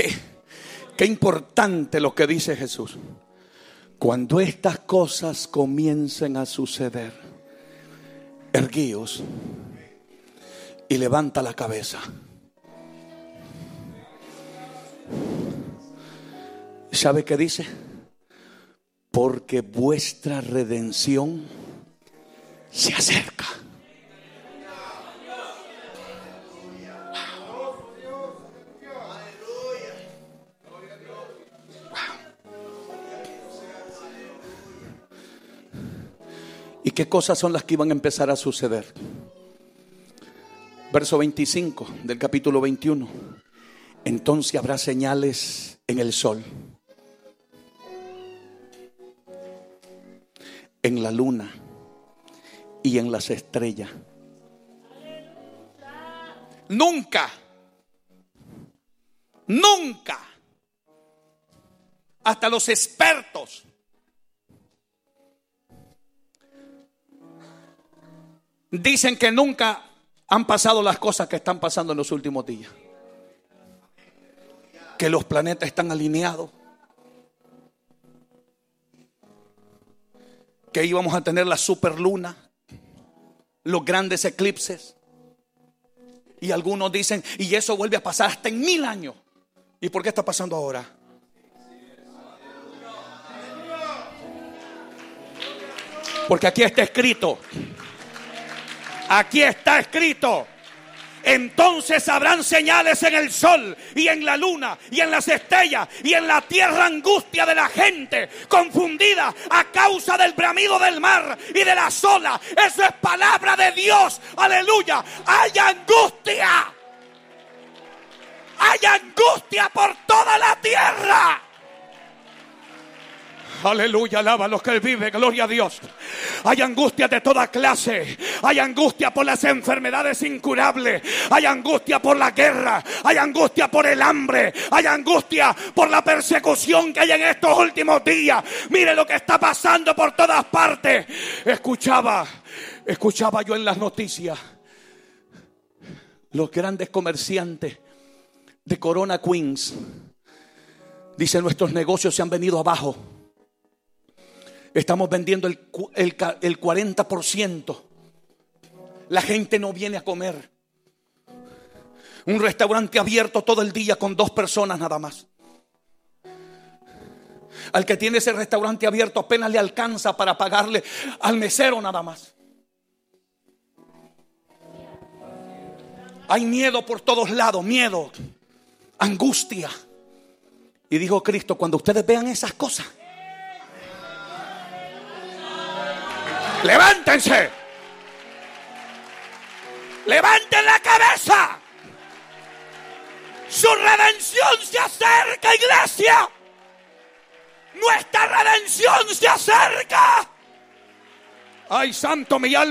Qué importante lo que dice Jesús. Cuando estas cosas comiencen a suceder, erguíos y levanta la cabeza. ¿Sabe qué dice? Porque vuestra redención se acerca. ¿Y qué cosas son las que iban a empezar a suceder? Verso 25 del capítulo 21. Entonces habrá señales en el sol, en la luna y en las estrellas. Nunca, hasta los expertos dicen que nunca han pasado las cosas que están pasando en los últimos días. Que los planetas están alineados. Que íbamos a tener la superluna, los grandes eclipses. Y algunos dicen, y eso vuelve a pasar hasta en 1000 años. ¿Y por qué está pasando ahora? Porque aquí está escrito. Aquí está escrito. Entonces habrán señales en el sol y en la luna y en las estrellas y en la tierra angustia de la gente confundida a causa del bramido del mar y de las olas. Eso es palabra de Dios. Aleluya. Hay angustia. Hay angustia por toda la tierra. Aleluya, alaba a los que Él vive, gloria a Dios. Hay angustia de toda clase. Hay angustia por las enfermedades incurables. Hay angustia por la guerra. Hay angustia por el hambre. Hay angustia por la persecución que hay en estos últimos días. Mire lo que está pasando por todas partes. Escuchaba yo en las noticias los grandes comerciantes de Corona Queens. Dicen, nuestros negocios se han venido abajo. Estamos vendiendo el 40%. La gente no viene a comer. Un restaurante abierto todo el día con 2 personas nada más. Al que tiene ese restaurante abierto apenas le alcanza para pagarle al mesero nada más. Hay miedo por todos lados, miedo, angustia. Y dijo Cristo, cuando ustedes vean esas cosas, levántense. Levanten la cabeza. Su redención se acerca, iglesia. Nuestra redención se acerca. Ay, santo, mi alma